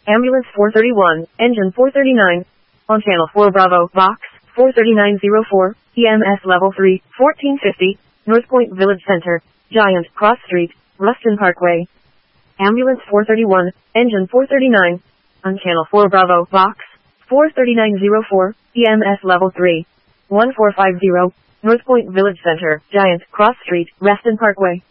Ambulance 431, Engine 439. On Channel 4 Bravo, Box 43904, EMS Level 3, 1450, North Point Village Center, Giant Cross Street, Ruston Parkway. Ambulance 431, Engine 439. On Channel 4 Bravo, Box 43904, EMS Level 3, 1450, North Point Village Center, Giant Cross Street, Ruston Parkway.